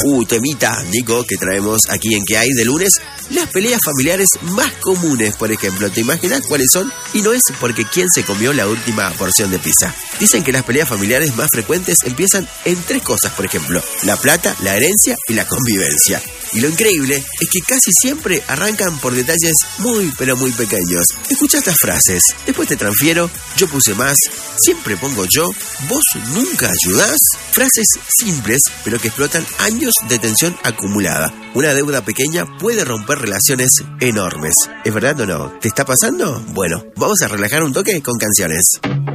Temita, Nico, que traemos aquí en ¿Qué hay? De lunes. Las peleas familiares más comunes, por ejemplo. ¿Te imaginas cuáles son? Y no es porque quién se comió la última porción de pizza. Dicen que las peleas familiares más frecuentes empiezan en 3 cosas, por ejemplo. La plata, la herencia y la convivencia. Y lo increíble es que casi siempre arrancan por detalles muy, pero muy pequeños. Escucha estas frases. Después te transfiero, yo puse más, siempre pongo yo, vos nunca ayudás. Frases simples, pero que explotan años de tensión acumulada. Una deuda pequeña puede romper relaciones enormes. ¿Es verdad o no? ¿Te está pasando? Bueno, vamos a relajar un toque con canciones.